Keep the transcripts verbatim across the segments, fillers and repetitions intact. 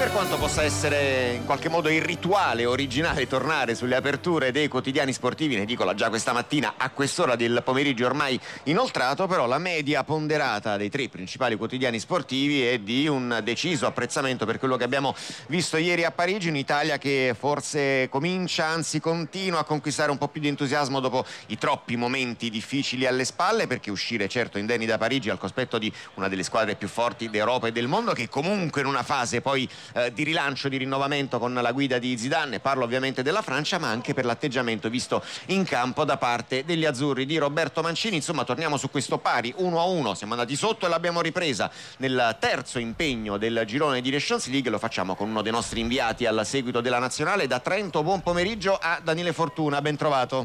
Per quanto possa essere in qualche modo il rituale originale tornare sulle aperture dei quotidiani sportivi, ne dicola già questa mattina a quest'ora del pomeriggio ormai inoltrato, però la media ponderata dei tre principali quotidiani sportivi è di un deciso apprezzamento per quello che abbiamo visto ieri a Parigi, un'Italia che forse comincia, anzi continua a conquistare un po' più di entusiasmo dopo i troppi momenti difficili alle spalle, perché uscire certo indenni da Parigi al cospetto di una delle squadre più forti d'Europa e del mondo, che comunque in una fase poi eh, di rilancio, di rinnovamento con la guida di Zidane, parlo ovviamente della Francia, ma anche per l'atteggiamento visto in campo da parte degli azzurri di Roberto Mancini. Insomma, torniamo su questo pari uno a uno, siamo andati sotto e l'abbiamo ripresa nel terzo impegno del girone di Nations League. Lo facciamo con uno dei nostri inviati al seguito della nazionale da Trento. Buon pomeriggio a Daniele Fortuna, ben trovato.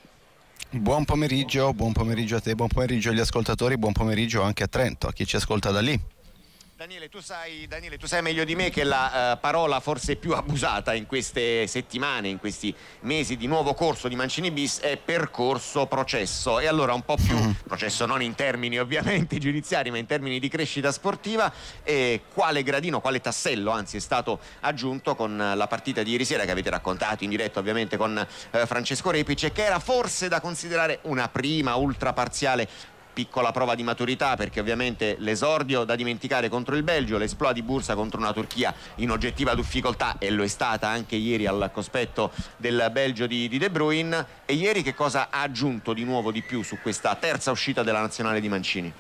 Buon pomeriggio, buon pomeriggio a te, buon pomeriggio agli ascoltatori, buon pomeriggio anche a Trento, a chi ci ascolta da lì. Daniele, tu sai, Daniele, tu sai meglio di me che la uh, parola forse più abusata in queste settimane, in questi mesi di nuovo corso di Mancini bis è percorso processo, e allora un po' più mm. processo non in termini ovviamente giudiziari ma in termini di crescita sportiva. E quale gradino, quale tassello anzi è stato aggiunto con la partita di ieri sera che avete raccontato in diretta ovviamente con uh, Francesco Repic, e che era forse da considerare una prima ultra parziale piccola prova di maturità, perché ovviamente l'esordio da dimenticare contro il Belgio, l'esploit di Bursa contro una Turchia in oggettiva difficoltà, e lo è stata anche ieri al cospetto del Belgio di, di De Bruyne. E ieri che cosa ha aggiunto di nuovo di più su questa terza uscita della nazionale di Mancini?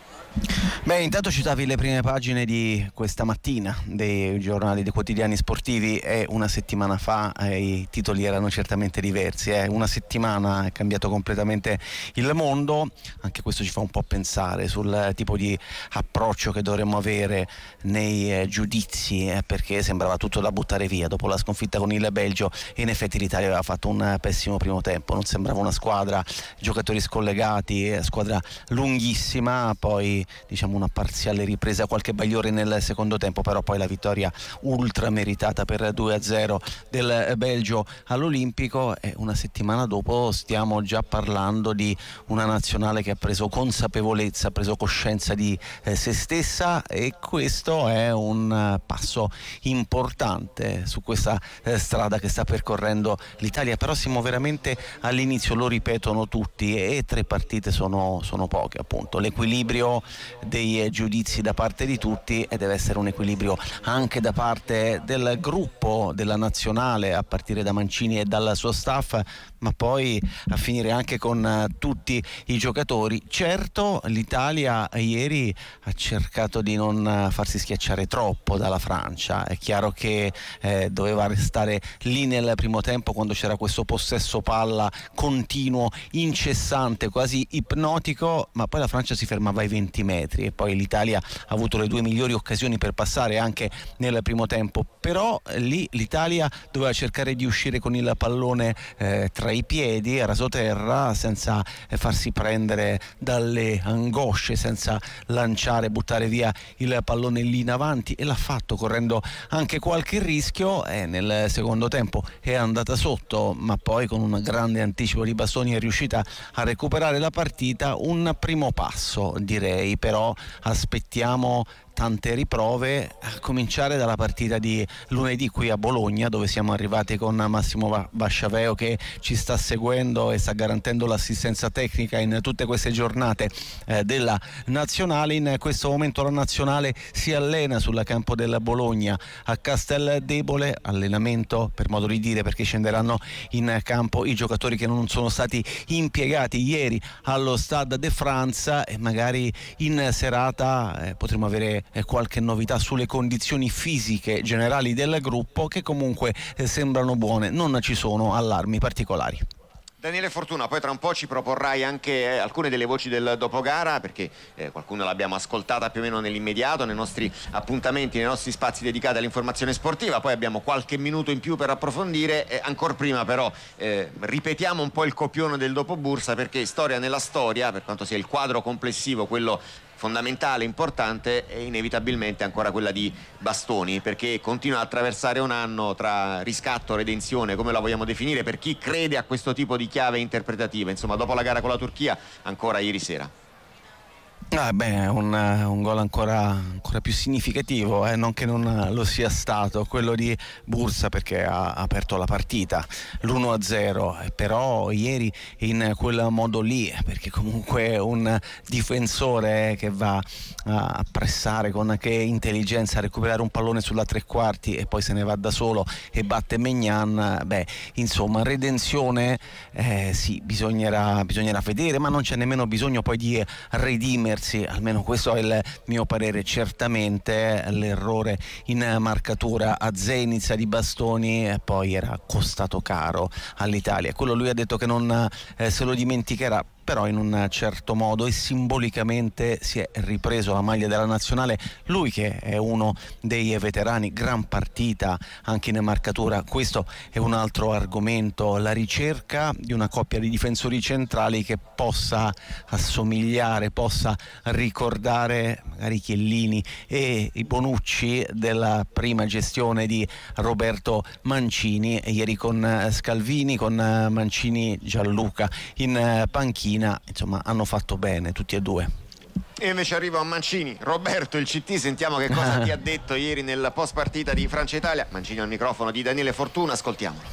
Beh, intanto citavi le prime pagine di questa mattina dei giornali, dei quotidiani sportivi, e una settimana fa eh, i titoli erano certamente diversi. Eh. Una settimana è cambiato completamente il mondo, anche questo ci fa un po' pensare sul tipo di approccio che dovremmo avere nei eh, giudizi, eh, perché sembrava tutto da buttare via dopo la sconfitta con il Belgio, e in effetti l'Italia aveva fatto un pessimo primo tempo, non sembrava una squadra, giocatori scollegati, eh, squadra lunghissima, poi diciamo una parziale ripresa, qualche bagliore nel secondo tempo, però poi la vittoria ultra meritata per due a zero del Belgio all'Olimpico. E una settimana dopo stiamo già parlando di una nazionale che ha preso consapevolezza, ha preso coscienza di eh, se stessa, e questo è un uh, passo importante su questa eh, strada che sta percorrendo l'Italia. Però siamo veramente all'inizio, lo ripetono tutti, e tre partite sono, sono poche, appunto. L'equilibrio dei giudizi da parte di tutti, e deve essere un equilibrio anche da parte del gruppo della nazionale, a partire da Mancini e dal suo staff, ma poi a finire anche con uh, tutti i giocatori. Certo, l'Italia ieri ha cercato di non uh, farsi schiacciare troppo dalla Francia. È chiaro che eh, doveva restare lì nel primo tempo, quando c'era questo possesso palla continuo, incessante, quasi ipnotico, ma poi la Francia si fermava ai venti metri, e poi l'Italia ha avuto le due migliori occasioni per passare anche nel primo tempo. Però eh, lì l'Italia doveva cercare di uscire con il pallone eh, tra i piedi, a rasoterra, senza eh, farsi prendere dalle angosce, senza lanciare, buttare via il pallone lì in avanti, e l'ha fatto correndo anche qualche rischio. E nel secondo tempo è andata sotto, ma poi con un grande anticipo di Bastoni è riuscita a recuperare la partita. Un primo passo, direi, però aspettiamo tante riprove, a cominciare dalla partita di lunedì qui a Bologna, dove siamo arrivati con Massimo Basciaveo, che ci sta seguendo e sta garantendo l'assistenza tecnica in tutte queste giornate eh, della nazionale. In questo momento la nazionale si allena sul campo del Bologna a Casteldebole, allenamento per modo di dire, perché scenderanno in campo i giocatori che non sono stati impiegati ieri allo Stade de France, e magari in serata eh, potremo avere qualche novità sulle condizioni fisiche generali del gruppo, che comunque eh, sembrano buone, non ci sono allarmi particolari. Daniele Fortuna, poi tra un po' ci proporrai anche eh, alcune delle voci del dopogara, perché eh, qualcuno l'abbiamo ascoltata più o meno nell'immediato, nei nostri appuntamenti, nei nostri spazi dedicati all'informazione sportiva. Poi abbiamo qualche minuto in più per approfondire, eh, ancora prima però eh, ripetiamo un po' il copione del dopo Bursa, perché storia nella storia, per quanto sia il quadro complessivo quello fondamentale, importante, è inevitabilmente ancora quella di Bastoni, perché continua a attraversare un anno tra riscatto, redenzione, come la vogliamo definire, per chi crede a questo tipo di chiave interpretativa, insomma, dopo la gara con la Turchia, ancora ieri sera. Ah, beh, un, un gol ancora, ancora più significativo, eh? Non che non lo sia stato, quello di Bursa, perché ha aperto la partita, l'uno a zero, però ieri in quel modo lì, perché comunque un difensore che va a pressare con che intelligenza, a recuperare un pallone sulla tre quarti e poi se ne va da solo e batte Maignan, beh, insomma, redenzione eh, sì, bisognerà, bisognerà vedere, ma non c'è nemmeno bisogno poi di redimersi. Almeno questo è il mio parere. Certamente l'errore in marcatura a Zenit di Bastoni e poi era costato caro all'Italia. Quello lui ha detto che non eh, se lo dimenticherà, però in un certo modo, e simbolicamente si è ripreso la maglia della nazionale, lui che è uno dei veterani. Gran partita anche in marcatura. Questo è un altro argomento, la ricerca di una coppia di difensori centrali che possa assomigliare, possa ricordare magari Chiellini e i Bonucci della prima gestione di Roberto Mancini, ieri con Scalvini, con Mancini, Gianluca in panchina. Insomma, hanno fatto bene tutti e due. E invece arriva a Mancini. Roberto, il C T, sentiamo che cosa ti ha detto ieri nel post partita di Francia-Italia. Mancini al microfono di Daniele Fortuna, ascoltiamolo.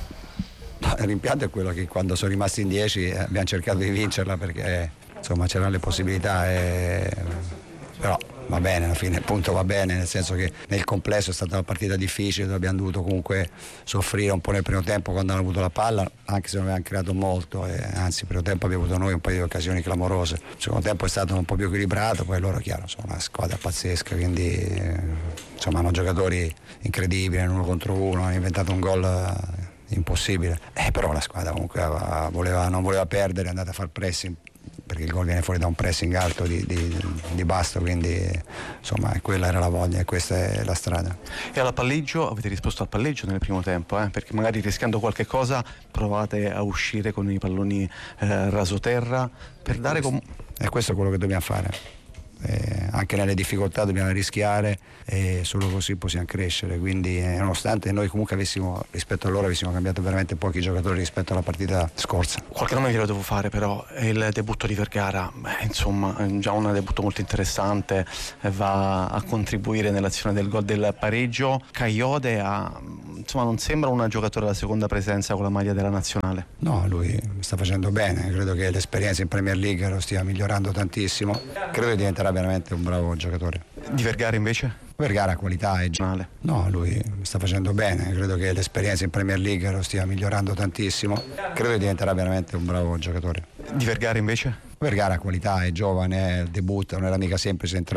Il rimpianto è quello che quando sono rimasti in dieci abbiamo cercato di vincerla, perché insomma c'erano le possibilità, e... però va bene, alla fine il punto va bene, nel senso che nel complesso è stata una partita difficile dove abbiamo dovuto comunque soffrire un po' nel primo tempo quando hanno avuto la palla, anche se non avevamo creato molto, e anzi il primo tempo abbiamo avuto noi un paio di occasioni clamorose. Il secondo tempo è stato un po' più equilibrato, poi loro chiaro sono una squadra pazzesca, quindi eh, insomma hanno giocatori incredibili, uno contro uno, hanno inventato un gol eh, impossibile, eh, però la squadra comunque voleva, non voleva perdere, è andata a far pressing, perché il gol viene fuori da un pressing alto di, di, di Basto, quindi insomma quella era la voglia e questa è la strada. E alla palleggio avete risposto al palleggio nel primo tempo, eh? Perché magari rischiando qualche cosa provate a uscire con i palloni eh, rasoterra per dare com- e questo è quello che dobbiamo fare. Eh, anche nelle difficoltà dobbiamo rischiare e solo così possiamo crescere, quindi eh, nonostante noi comunque avessimo, rispetto a loro avessimo cambiato veramente pochi giocatori rispetto alla partita scorsa. Qualche nome glielo devo fare, però è il debutto di Vergara. Beh, insomma è già un debutto molto interessante, eh, va a contribuire nell'azione del gol del pareggio. Kayode ha, insomma, non sembra un giocatore da seconda presenza con la maglia della nazionale. No, lui sta facendo bene, credo che l'esperienza in Premier League lo stia migliorando tantissimo, credo che diventerà veramente un bravo giocatore. Di Vergara invece? Vergara ha qualità e male. No, lui sta facendo bene, credo che l'esperienza in Premier League lo stia migliorando tantissimo, credo che diventerà veramente un bravo giocatore. Di Vergara invece? Vergara ha qualità, è giovane, debutta, non era mica semplice entrare